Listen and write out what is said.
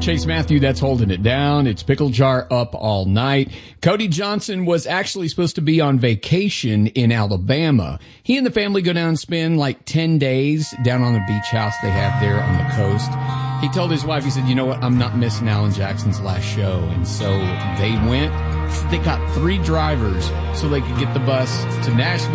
Chase Matthew, that's holding it down. It's Pickle Jar up all night. Cody Johnson was actually supposed to be on vacation in Alabama. He and the family go down and spend like 10 days down on the beach house they have there on the coast. He told his wife, he said, you know what, I'm not missing Alan Jackson's last show. And so they went. They got 3 drivers so they could get the bus to Nashville.